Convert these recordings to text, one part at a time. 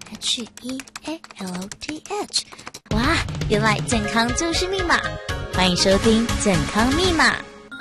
HEALTH。 哇，原来健康就是密码，欢迎收听健康密码。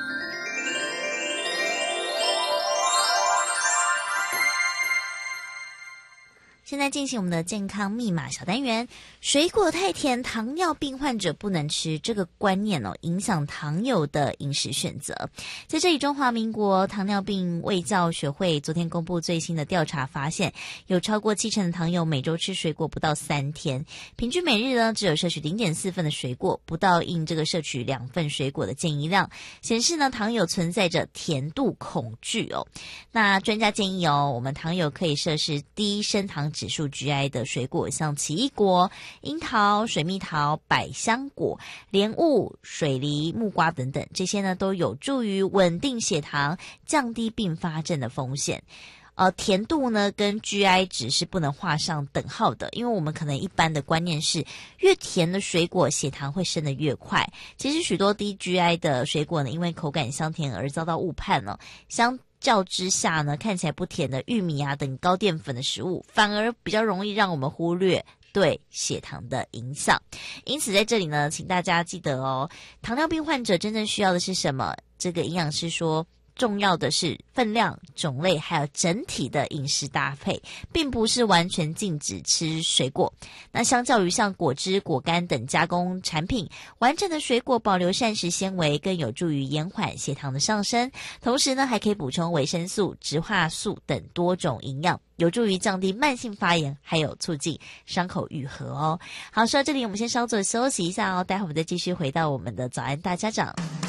现在进行我们的健康密码小单元，水果太甜，糖尿病患者不能吃，这个观念影响糖友的饮食选择。在这里，中华民国糖尿病卫教学会昨天公布最新的调查，发现有超过70%的糖友每周吃水果不到3天，平均每日呢只有摄取 0.4 份的水果，不到应这个摄取2份水果的建议量，显示呢糖友存在着甜度恐惧那专家建议我们糖友可以摄食低升糖指数 GI 的水果，像奇异果、樱桃、水蜜桃、百香果、莲雾、水梨、木瓜等等，这些呢都有助于稳定血糖，降低并发症的风险。甜度呢跟 GI 值是不能画上等号的，因为我们可能一般的观念是越甜的水果血糖会升得越快，其实许多低 GI 的水果呢因为口感香甜而遭到误判相较之下呢，看起来不甜的玉米等高淀粉的食物反而比较容易让我们忽略对血糖的影响。因此在这里呢，请大家记得糖尿病患者真正需要的是什么？这个营养师说，重要的是分量、种类还有整体的饮食搭配，并不是完全禁止吃水果。那相较于像果汁、果干等加工产品，完整的水果保留膳食纤维更有助于延缓血糖的上升，同时呢还可以补充维生素、植化素等多种营养，有助于降低慢性发炎，还有促进伤口愈合好，说到这里我们先稍作休息一下待会我们再继续回到我们的早安大家长。